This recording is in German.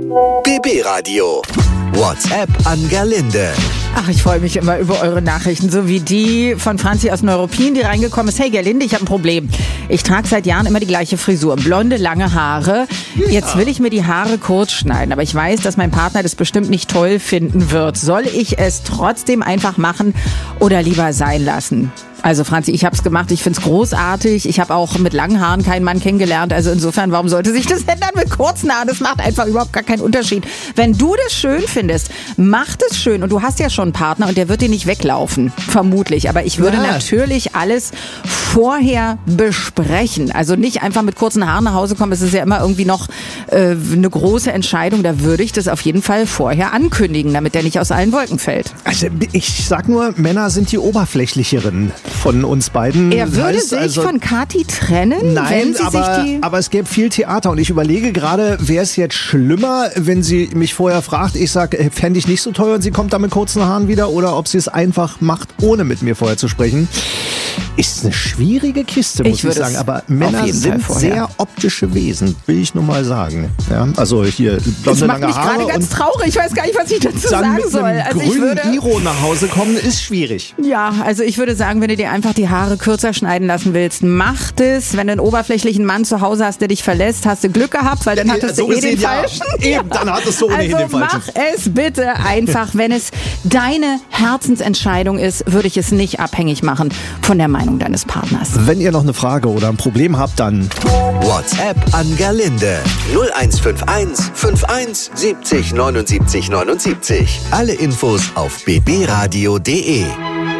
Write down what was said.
BB Radio. WhatsApp an Gerlinde. Ach, ich freue mich immer über eure Nachrichten, so wie die von Franzi aus Neuruppin, die reingekommen ist. Hey Gerlinde, ich habe ein Problem. Ich trage seit Jahren immer die gleiche Frisur, blonde, lange Haare. Jetzt will ich mir die Haare kurz schneiden, aber ich weiß, dass mein Partner das bestimmt nicht toll finden wird. Soll ich es trotzdem einfach machen oder lieber sein lassen? Also Franzi, ich habe es gemacht, ich finde es großartig. Ich habe auch mit langen Haaren keinen Mann kennengelernt. Also insofern, warum sollte sich das ändern mit kurzen Haaren? Das macht einfach überhaupt gar keinen Unterschied. Wenn du das schön findest, mach es schön. Und du hast ja schon einen Partner und der wird dir nicht weglaufen, vermutlich. Aber ich würde natürlich alles vorher besprechen. Also nicht einfach mit kurzen Haaren nach Hause kommen. Es ist ja immer irgendwie noch eine große Entscheidung. Da würde ich das auf jeden Fall vorher ankündigen, damit der nicht aus allen Wolken fällt. Also ich sag nur, Männer sind die oberflächlicheren von uns beiden. Er würde sich von Kathi trennen? Nein, aber es gäbe viel Theater und ich überlege gerade, wäre es jetzt schlimmer, wenn sie mich vorher fragt, ich sage, fände ich nicht so toll und sie kommt da mit kurzen Haaren wieder, oder ob sie es einfach macht, ohne mit mir vorher zu sprechen. Ist eine schwierige Kiste, muss ich sagen. Aber Männer sind sehr optische Wesen, will ich nur mal sagen. Ja, also hier blonde, lange Haare. Das macht mich gerade ganz traurig. Ich weiß gar nicht, was ich dazu sagen soll. Also ich würde Iro nach Hause kommen, ist schwierig. Ja, also ich würde sagen, wenn du dir einfach die Haare kürzer schneiden lassen willst, mach das. Wenn du einen oberflächlichen Mann zu Hause hast, der dich verlässt, hast du Glück gehabt, weil dann hattest du den falschen. Eben, dann hattest du ohnehin den falschen. Mach es bitte einfach. Wenn es deine Herzensentscheidung ist, würde ich es nicht abhängig machen von der Meinung deines Partners. Wenn ihr noch eine Frage oder ein Problem habt, dann WhatsApp an Gerlinde 0151 51 70 79 79. Alle Infos auf bbradio.de.